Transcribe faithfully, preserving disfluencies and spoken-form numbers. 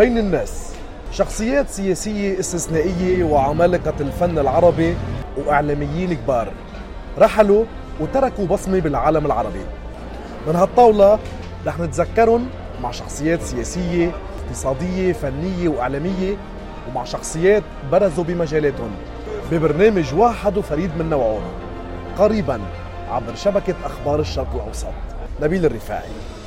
بين الناس، شخصيات سياسية استثنائية وعمالقة الفن العربي وإعلاميين كبار رحلوا وتركوا بصمة بالعالم العربي. من هالطاولة رح نتذكرهم مع شخصيات سياسية، اقتصادية، فنية وإعلامية، ومع شخصيات برزوا بمجالاتهم ببرنامج واحد وفريد من نوعه قريبا عبر شبكة أخبار الشرق الأوسط. نبيل الرفاعي.